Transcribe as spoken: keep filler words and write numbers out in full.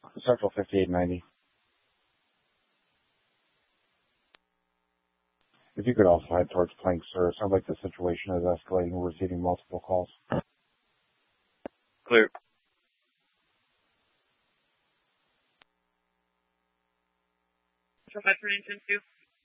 Central fifty-eight ninety. If you could also head towards Plank, sir. It sounds like the situation is escalating. We're receiving multiple calls. Clear. Metro Engine two.